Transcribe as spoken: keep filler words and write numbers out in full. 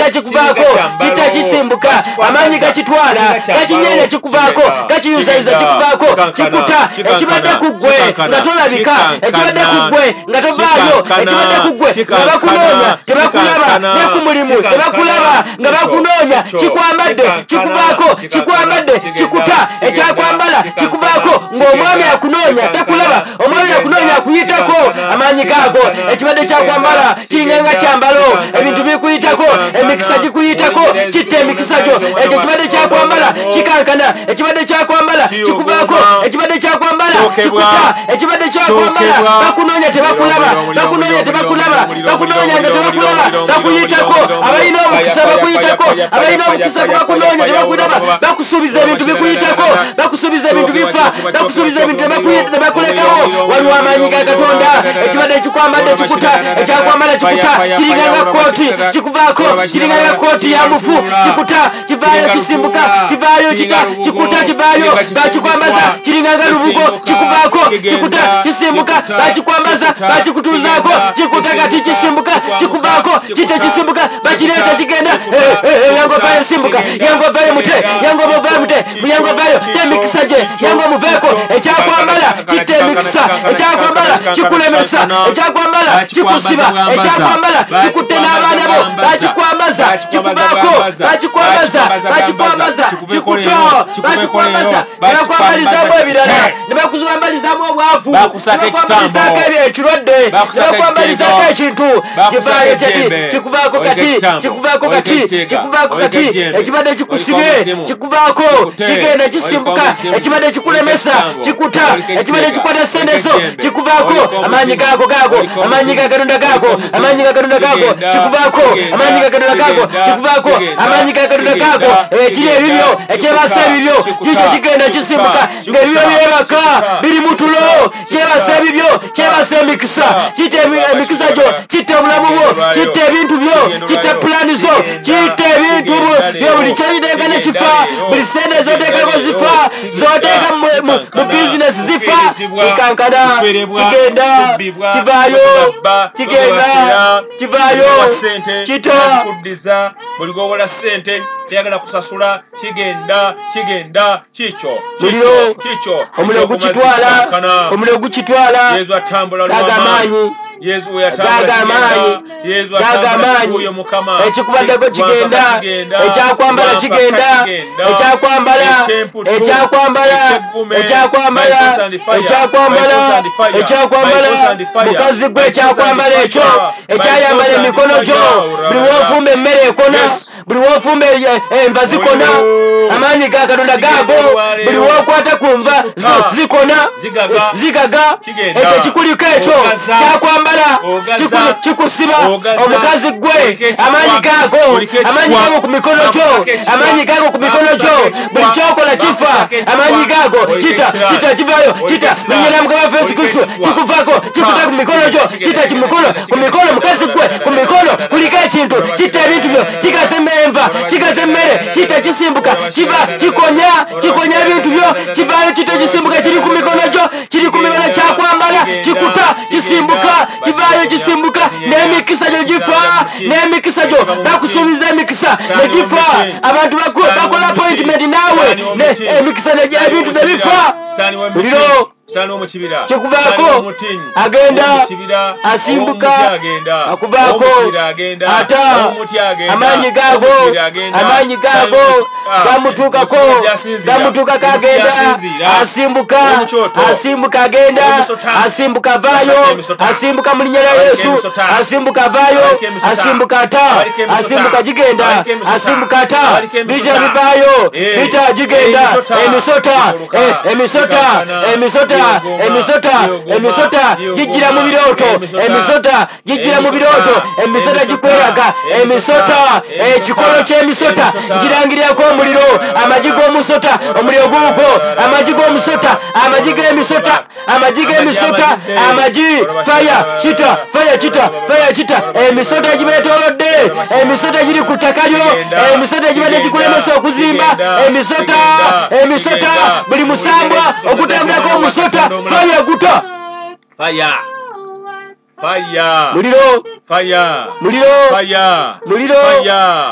gakikuvaako kita kisimbuka amaanyi gakitwala gakinyenya kikuvaako gakiyuzayuza kikuvaako kikuta ekibadde ku ggwe nga tolabika ekibadde ku ggwe nga tovaayo ekibadde ku ggwe nga bakunoonya tebakulaba ne ku mulimu tebakulaba nga bakunoonya kikwambadde kikuvaako kikwambadde kikuta ekyakwambala kikuvaako ng'omwami akunoonya takulaba omwami akunoonya akuyitako amaanyi gaago ekibadde kyakwambala kinganga kyambalo ebintu bikuyitako emikisa gikuyitako kitta emikisa gyo ekyo ekibadde kyakwambala kikankana ekibadde kyakwambala kikuvaako ekibadde kyakwambala kikuta ekibadde kyakwambala bakunoonya tebakulaba bakunoonya tebakulaba bakunoonya nga tebakulaba bakuyitako abalina omukisa bakuyitako abalina omukisa bakunoonya tebakulaba bakusuubiza ebintu bikuyitako bakusuubiza ebintu bifa bakusuubiza ebintu tebakulekawo waliwo amaanyi ga Katonda ekibadde ekikwambadde kikuta ekyakwambala kikuta kiringanga kooti kikuvaako kiringanga kooti ya mufu kikuta kivaayo kisimbuka kivaayo kita kikuta kivaayo bakikwambaza kiringanga lubugo kikuvaako kikuta kisimbuka bakikwambaza bakikutuuzaako kikuta kati kisimbuka kikuvaako kite kisimbuka bakireeta kigenda yango vayo simbuka yango vayo mute yango muvayo mute yango vayo temikisa gye yango muveeko ekyakwambala kitte emikisa ekyakwambala kikulemesa ekyakwambala kikusiba ekyakwambala kikutte n'abaana bo bakikwambaza kikuvaako bakikwambaza bakikwambaza kikuto bakikwambaza nebakwambalizaamu ebirala nebakwambalizaamu obwavu nebakwambalizaako ebyekirwadde nebakwambalizaako ekintu kivaayo kyati kikuvaako kati kikuvaako kati kikuvaako kati ekibadde kikusibye kikuvaako kigenda kisimbuka ekibadde kikulemesa kikuta ekibadde kikwata sente zo kikuvaako amaanyi gaago gaago amaanyi ga Katonda gaago amaanyi ga Katonda gaago kikuvaako amaanyi ga Katonda gaago kikuvaako amaanyi ga Katonda gaago ekiri ebibyo ekyebasa ebibyo kikyo kigenda kisimbuka ng'ebibyo byebaka biri mu tulo kyebasa ebibyo kyebasa emikisa kitta emikisa gyo kitta obulamu bwo kitta ebintu byo kitta pulaani zo kitta ebintu byo buli kyokiteeka ne kifa buli sente zoteekako zifa zoteeka mu bizinesi zifa kikankana kigenda kivaayo kigenda kivaayo kita kuddiza buli gowola sente teyagala kusasula kigenda kigenda kikyo muliro kikyo omuliro gukitwala omuliro gukitwala Yesu atambula lw'amaanyi Yesu yatambula Yesu atambula mukama ekikubaddeko kigenda ekyakwambala kigenda ekyakwambala ekyakwambala ekyakwambala ekyakwambala ekyakwambala mukazi gwe ekyakwambala ekyo ekyayambala emikono gyo buli wofumba emmere ekona buli wofumba enva zikona amaanyi ga Katonda gaago buli wokwata ku nva zikona zigaga ekyo kikuliko ekyo kyakwambala kikusiba omukazi gwe amaanyi gaago amaanyi gaago ku mikono gyo amaanyi gaago ku mikono gyo buli kyokola kifa amaanyi gaago kita kita kivaayo kita menyera mugaba waffe Yesu Kristo kikuvaako kikuta ku mikono gyo kita kimikono ku mikono mukazi gwe ku mikono kuliko ekintu kitta ebintu byo kigasa enva kigasa emmere kita kisimbuka kiva kikonya kikonya ebintu byo kivaayo kita kisimbuka kiri ku mikono gyo kiri ku mikono kyakwambala kikuta kisimbuka kivaayo kisimbuka n'emikisa gyo gifa n'emikisa gyo bakusuubiza emikisa ne gifa abantu bakola appointment naawe emikisa ebintu ne bifa muliro kikuvaako agenda asimbuka akuvaako ata amaanyi gaago amaanyi gaago gamutuukako gamutuukako agenda asimbuka asimbuka agenda asimbuka avaayo asimbuka mu linnya lya Yesu asimbuka avaayo asimbuka ata asimbuka gigenda asimbuka ata bija bivaayo bita gigenda emisota emisota emisota emisota emisota gijira mu birooto emisota gijira mu birooto emisota gikweraga emisota ekikolo ky'emisota girangirako omuliro amagi g'omusota omuliro guuko amagi g'omusota amagi g'emisota amagi g'emisota amagi faya kita faya kita faya kita emisota gibeetoolodde emisota giri ku ttaka lyo emisota gibadde gikulemesa okuzimba emisota emisota buli musambwa okutambulako omusota faya guta faya faya muliro faya muliro faya muliro faya